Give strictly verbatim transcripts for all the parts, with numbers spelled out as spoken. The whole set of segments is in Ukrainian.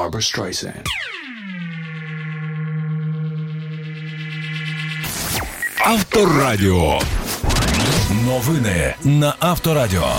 Barbra Streisand. Авторадіо. Новини на Авторадіо.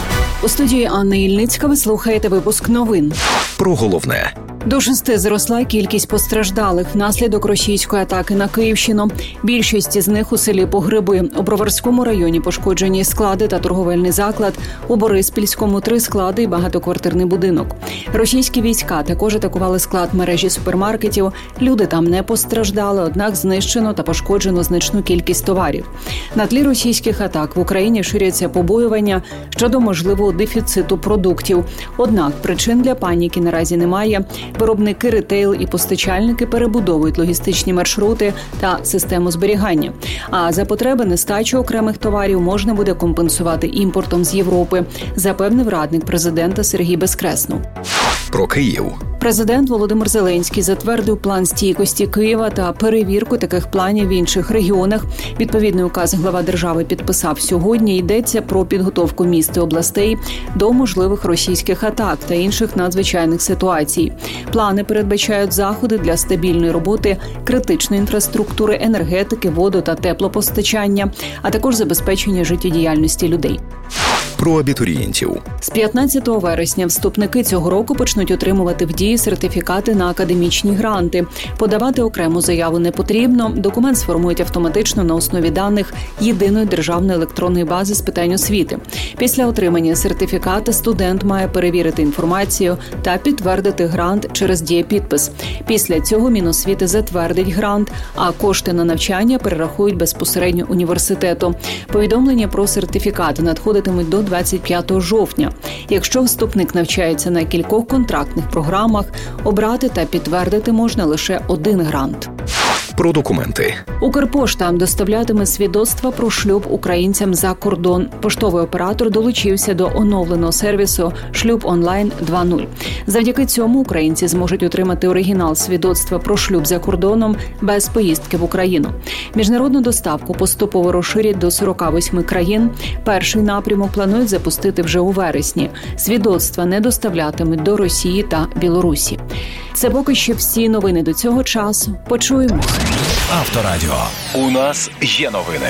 У студії Анна Ільницька ви слухаєте випуск новин. Про головне. До шести зросла кількість постраждалих внаслідок російської атаки на Київщину. Більшість з них у селі Погреби. У Броварському районі пошкоджені склади та торговельний заклад. У Бориспільському – три склади і багатоквартирний будинок. Російські війська також атакували склад мережі супермаркетів. Люди там не постраждали, однак знищено та пошкоджено значну кількість товарів. На тлі російських атак в Україні ширяться побоювання щодо можливого дефіциту продуктів. Однак причин для паніки наразі немає. Виробники, ретейл і постачальники перебудовують логістичні маршрути та систему зберігання. А за потреби нестачу окремих товарів можна буде компенсувати імпортом з Європи, запевнив радник президента Сергій Безкреснов. Про Київ. Президент Володимир Зеленський затвердив план стійкості Києва та перевірку таких планів в інших регіонах. Відповідний указ глава держави підписав сьогодні. Йдеться про підготовку міст і областей до можливих російських атак та інших надзвичайних ситуацій. Плани передбачають заходи для стабільної роботи критичної інфраструктури, енергетики, воду та теплопостачання, а також забезпечення життєдіяльності людей. Про абітурієнтів. З п'ятнадцятого вересня вступники цього року почнуть отримувати в дії сертифікати на академічні гранти. Подавати окрему заяву не потрібно. Документ сформують автоматично на основі даних єдиної державної електронної бази з питань освіти. Після отримання сертифіката студент має перевірити інформацію та підтвердити грант через дієпідпис. Після цього Міносвіти затвердить грант, а кошти на навчання перерахують безпосередньо університету. Повідомлення про сертифікати надходитимуть до двадцять п'ятого жовтня. Якщо вступник навчається на кількох контрактних програмах, обрати та підтвердити можна лише один грант. Про документи. Укрпошта доставлятиме свідоцтва про шлюб українцям за кордон. Поштовий оператор долучився до оновленого сервісу «Шлюб онлайн два нуль». Завдяки цьому українці зможуть отримати оригінал свідоцтва про шлюб за кордоном без поїздки в Україну. Міжнародну доставку поступово розширять до сорока восьми країн. Перший напрямок планують запустити вже у вересні. Свідоцтва не доставлятимуть до Росії та Білорусі. Це поки що всі новини до цього часу. Почуємось. Авторадіо. У нас є новини.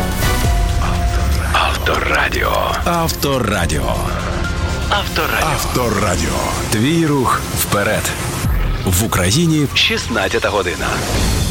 Авторадіо. Авторадіо. Авторадіо. Авторадіо. Твій рух вперед. В Україні шістнадцята година.